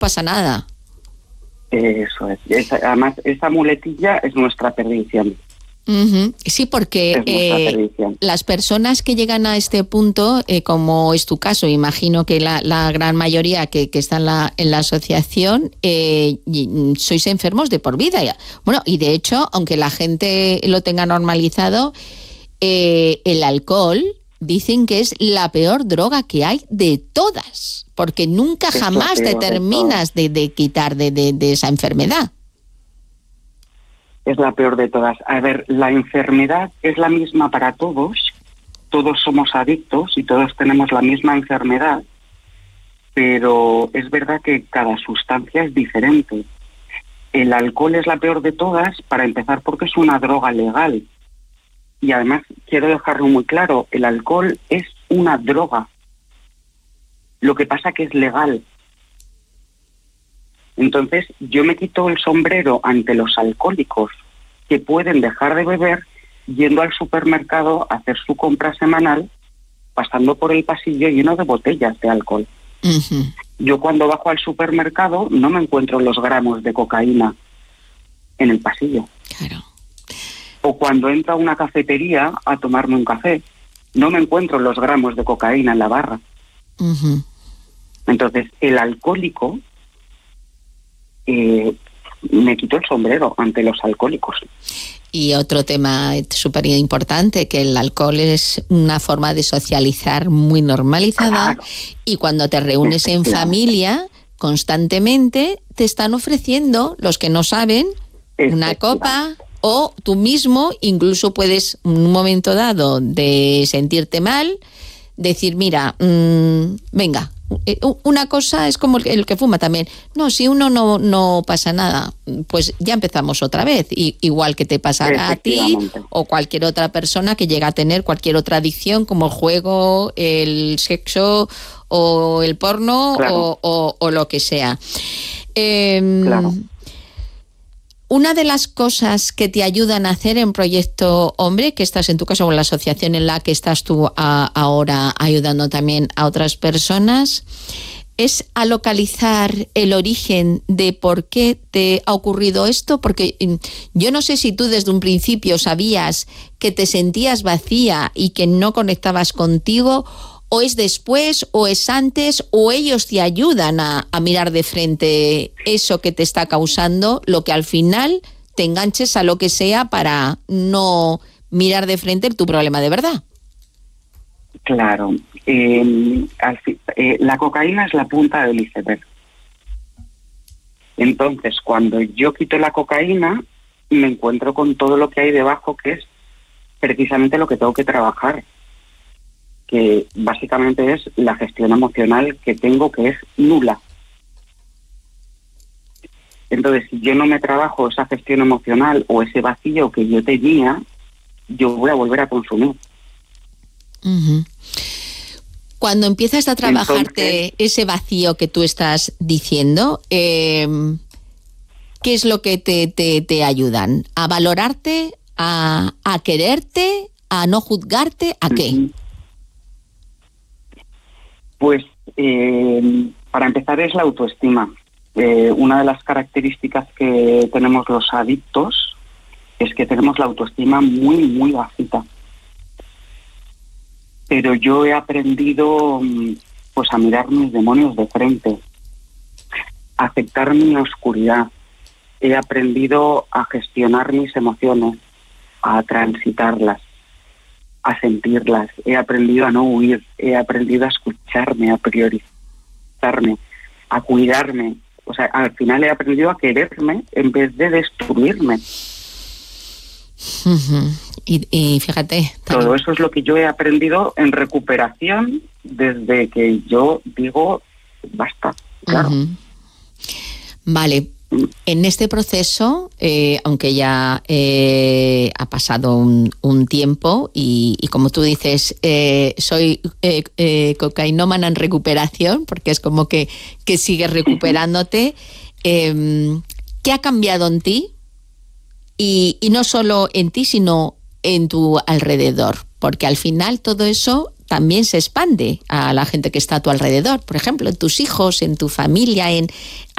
pasa nada. Eso es. Además, esa muletilla es nuestra perdición. Uh-huh. Sí, porque las personas que llegan a este punto, como es tu caso, imagino que la gran mayoría que está en la asociación, sois enfermos de por vida. Bueno, y de hecho, aunque la gente lo tenga normalizado, el alcohol dicen que es la peor droga que hay de todas, porque nunca jamás te terminas de quitar de esa enfermedad. Es la peor de todas. A ver, la enfermedad es la misma para todos somos adictos y todos tenemos la misma enfermedad, pero es verdad que cada sustancia es diferente. El alcohol es la peor de todas, para empezar, porque es una droga legal. Y además, quiero dejarlo muy claro, el alcohol es una droga. Lo que pasa que es legal. Entonces, yo me quito el sombrero ante los alcohólicos que pueden dejar de beber yendo al supermercado a hacer su compra semanal, pasando por el pasillo lleno de botellas de alcohol. Uh-huh. Yo cuando bajo al supermercado no me encuentro los gramos de cocaína en el pasillo. Claro. O cuando entro a una cafetería a tomarme un café, no me encuentro los gramos de cocaína en la barra. Uh-huh. Entonces, el alcohólico... me quito el sombrero ante los alcohólicos. Y otro tema súper importante, que el alcohol es una forma de socializar muy normalizada. Claro. Y cuando te reúnes en familia, constantemente te están ofreciendo, los que no saben, una copa, o tú mismo incluso puedes, en un momento dado de sentirte mal, decir, mira, venga, una cosa es como el que fuma también. No, si uno no pasa nada, pues ya empezamos otra vez. Igual que te pasará a ti o cualquier otra persona que llega a tener cualquier otra adicción, como el juego, el sexo o el porno, claro. o lo que sea. Claro. Una de las cosas que te ayudan a hacer en Proyecto Hombre, que estás en tu caso con la asociación en la que estás tú ahora ayudando también a otras personas, es a localizar el origen de por qué te ha ocurrido esto, porque yo no sé si tú desde un principio sabías que te sentías vacía y que no conectabas contigo, o es después, o es antes, o ellos te ayudan a mirar de frente eso que te está causando, lo que al final te enganches a lo que sea para no mirar de frente tu problema de verdad. Claro. La cocaína es la punta del iceberg. Entonces, cuando yo quito la cocaína, me encuentro con todo lo que hay debajo, que es precisamente lo que tengo que trabajar, que básicamente es la gestión emocional que tengo, que es nula. Entonces, si yo no me trabajo esa gestión emocional o ese vacío que yo tenía, yo voy a volver a consumir. Uh-huh. Cuando empiezas a trabajarte ese vacío que tú estás diciendo, ¿qué es lo que te ayudan? ¿A valorarte? ¿A quererte? ¿A no juzgarte? ¿A qué? Uh-huh. Pues, para empezar, es la autoestima. Una de las características que tenemos los adictos es que tenemos la autoestima muy, muy bajita. Pero yo he aprendido pues a mirar mis demonios de frente, a aceptar mi oscuridad. He aprendido a gestionar mis emociones, a transitarlas, a sentirlas. He aprendido a no huir, he aprendido a escucharme, a priorizarme, a cuidarme. O sea, al final he aprendido a quererme en vez de destruirme. Uh-huh. Y fíjate... también... Todo eso es lo que yo he aprendido en recuperación desde que yo digo, basta, claro. Uh-huh. Vale. En este proceso, aunque ya ha pasado un tiempo y como tú dices, soy cocainómana en recuperación, porque es como que sigues recuperándote, ¿qué ha cambiado en ti? Y no solo en ti, sino en tu alrededor, porque al final todo eso también se expande a la gente que está a tu alrededor, por ejemplo, en tus hijos, en tu familia,